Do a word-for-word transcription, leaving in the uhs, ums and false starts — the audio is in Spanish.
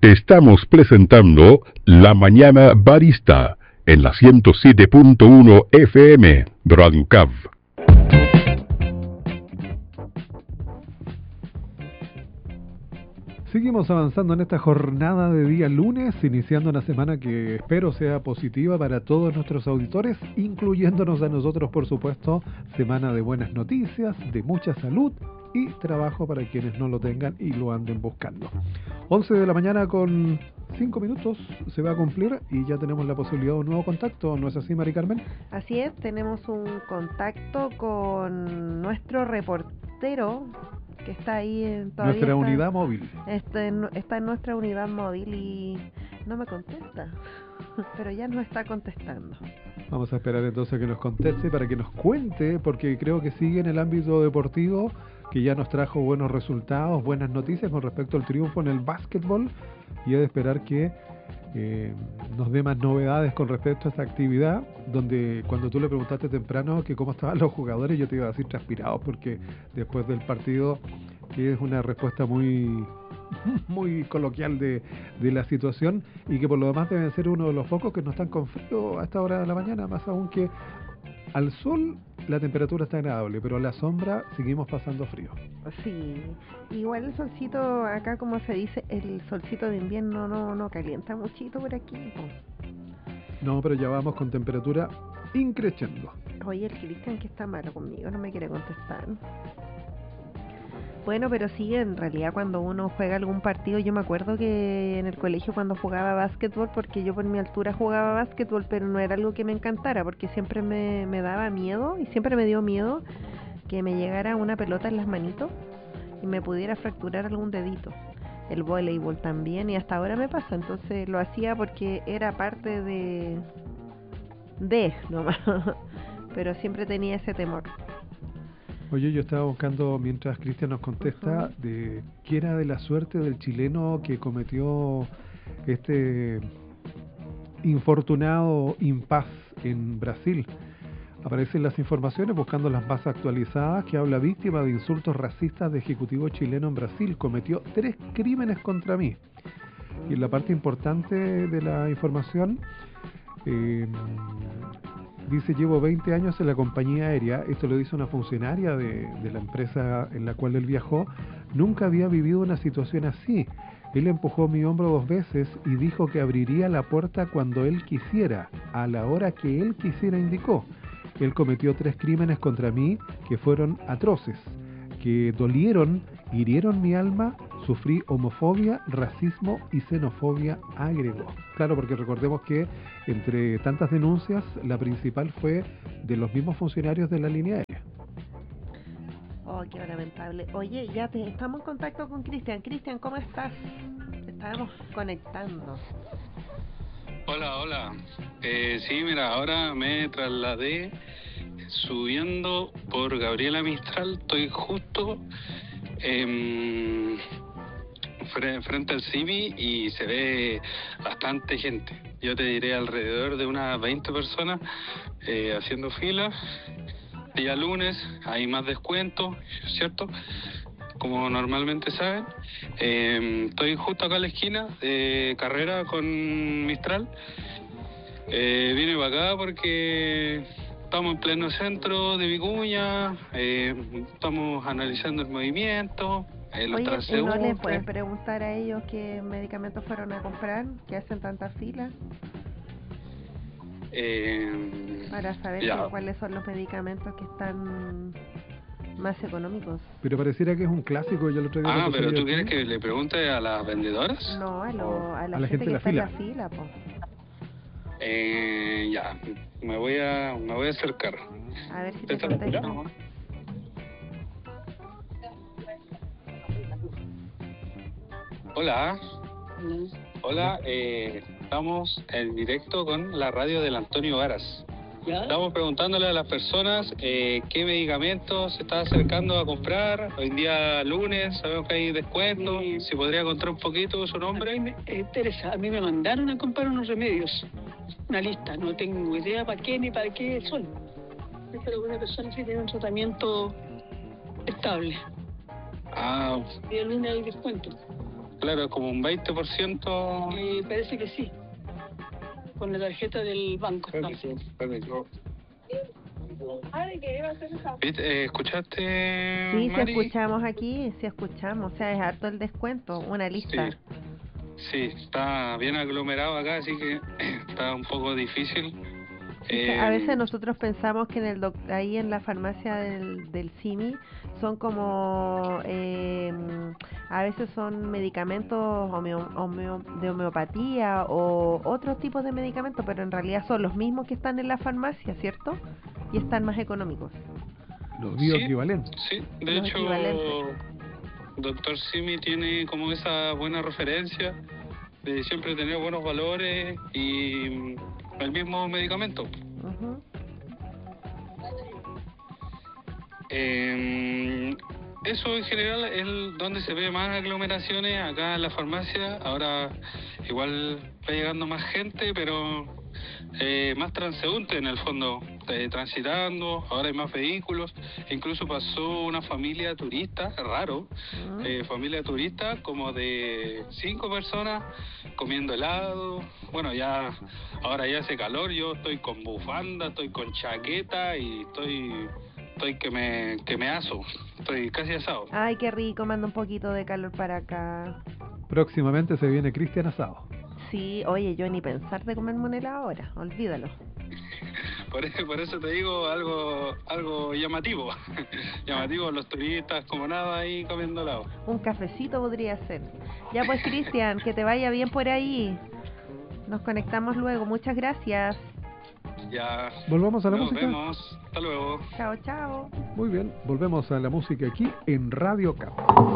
Estamos presentando La Mañana Barista en la ciento siete punto uno F M Broadcast. Seguimos avanzando en esta jornada de día lunes, iniciando una semana que espero sea positiva para todos nuestros auditores, incluyéndonos a nosotros, por supuesto. Semana de buenas noticias, de mucha salud y trabajo para quienes no lo tengan y lo anden buscando. once de la mañana con cinco minutos se va a cumplir y ya tenemos la posibilidad de un nuevo contacto, ¿no es así, Mari Carmen? Así es, tenemos un contacto con nuestro reportero que está ahí en todavía nuestra está, unidad móvil. Está en, está en nuestra unidad móvil y no me contesta, pero ya nos está contestando. Vamos a esperar entonces a que nos conteste para que nos cuente, porque creo que sigue en el ámbito deportivo, que ya nos trajo buenos resultados, buenas noticias con respecto al triunfo en el básquetbol, y he de esperar que eh, nos dé más novedades con respecto a esta actividad, donde cuando tú le preguntaste temprano que cómo estaban los jugadores, yo te iba a decir transpirados, porque después del partido, que es una respuesta muy muy coloquial de, de la situación, y que por lo demás deben ser uno de los pocos que no están con frío a esta hora de la mañana, más aún que al sol la temperatura está agradable, pero a la sombra seguimos pasando frío. Sí, igual el solcito acá, como se dice, el solcito de invierno no, no calienta muchito por aquí, po. No, pero ya vamos con temperatura increciendo. Oye, el Cristian que está malo conmigo, no me quiere contestar. Bueno, pero sí, en realidad cuando uno juega algún partido, yo me acuerdo que en el colegio cuando jugaba básquetbol, porque yo por mi altura jugaba básquetbol, pero no era algo que me encantara, porque siempre me, me daba miedo, y siempre me dio miedo que me llegara una pelota en las manitos y me pudiera fracturar algún dedito. El voleibol también, y hasta ahora me pasa, entonces lo hacía porque era parte de... de, nomás, pero siempre tenía ese temor. Oye, yo estaba buscando, mientras Cristian nos contesta, uh-huh. de qué era de la suerte del chileno que cometió este infortunado impas en Brasil. Aparecen las informaciones, buscando las más actualizadas, que habla víctima de insultos racistas de ejecutivo chileno en Brasil. Cometió tres crímenes contra mí. Y en la parte importante de la información... Eh, dice, llevo veinte años en la compañía aérea, esto lo dice una funcionaria de, de la empresa en la cual él viajó, nunca había vivido una situación así. Él empujó mi hombro dos veces y dijo que abriría la puerta cuando él quisiera, a la hora que él quisiera, indicó. Él cometió tres crímenes contra mí que fueron atroces, que dolieron, hirieron mi alma, sufrí homofobia, racismo y xenofobia, agregó. Claro, porque recordemos que entre tantas denuncias, la principal fue de los mismos funcionarios de la línea aérea. Oh, qué lamentable. Oye, ya te, estamos en contacto con Cristian. Cristian, ¿cómo estás? Estábamos conectando. Hola, hola. Eh, sí, mira, ahora me trasladé subiendo por Gabriela Mistral. Estoy justo eh, frente al C I M I y se ve bastante gente. Yo te diré alrededor de unas veinte personas eh, haciendo fila. Día lunes hay más descuentos, ¿cierto? Como normalmente saben. Eh, estoy justo acá en la esquina de Carrera con Mistral. Eh, vine para acá porque estamos en pleno centro de Vicuña, eh, estamos analizando el movimiento. Eh, los Oye, ¿y no les pueden preguntar a ellos qué medicamentos fueron a comprar, que hacen tanta fila? Eh, Para saber que, cuáles son los medicamentos que están más económicos. Pero pareciera que es un clásico. Ya el otro día ah, pero ¿tú quieres que le pregunte a las vendedoras? No, a, lo, a, la, a la gente, gente que está fila. en la fila, po. Eh, ya, me voy a me voy a acercar. A ver si te contesta. Hola. Hola, eh, estamos en directo con la radio del Antonio Varas. ¿Ya? Estamos preguntándole a las personas eh, qué medicamentos se está acercando a comprar. Hoy día lunes, sabemos que hay descuentos. Sí. Si podría contar un poquito su nombre. A mí me interesa, a mí me mandaron a comprar unos remedios, una lista, no tengo idea para qué ni para qué son. Pero una persona sí tiene un tratamiento estable. Ah. Y el lunes hay descuento. claro, es como un veinte por ciento. Eh, parece que sí. Con la tarjeta del banco. ¿Viste? Eh, ¿Escuchaste, Sí, si Mari? escuchamos aquí, si escuchamos, o sea, es harto el descuento, una lista. Sí. Sí, está bien aglomerado acá, así que está un poco difícil. Eh, A veces nosotros pensamos que en el doc ahí en la farmacia del, del Simi son como, eh, a veces son medicamentos homeo, homeo, de homeopatía o otros tipos de medicamentos, pero en realidad son los mismos que están en la farmacia, ¿cierto? Y están más económicos. Los bioequivalentes. Sí, sí, de Los hecho, equivalentes. doctor Simi tiene como esa buena referencia de siempre tener buenos valores y el mismo medicamento. Uh-huh. Eh, eso en general es donde se ve más aglomeraciones acá en la farmacia. Ahora igual está llegando más gente, pero eh, más transeúnte en el fondo, eh, transitando. Ahora hay más vehículos. Incluso pasó una familia turista, raro, Uh-huh. eh, familia turista como de cinco personas comiendo helado. Bueno, ya ahora ya hace calor, yo estoy con bufanda, estoy con chaqueta y estoy estoy que me que me aso, estoy casi asado. Ay, qué rico, manda un poquito de calor para acá. Próximamente se viene Cristian Asado. Sí, oye, yo ni pensar de comerme un helado ahora, olvídalo. Por eso, por eso te digo algo algo llamativo. Llamativo, los turistas como nada ahí comiendo helado. Un cafecito podría ser. Ya pues, Cristian, que te vaya bien por ahí. Nos conectamos luego, muchas gracias. Ya. Volvamos a la Nos música. vemos. Hasta luego. Chao, chao. Muy bien, volvemos a la música aquí en Radio Cap.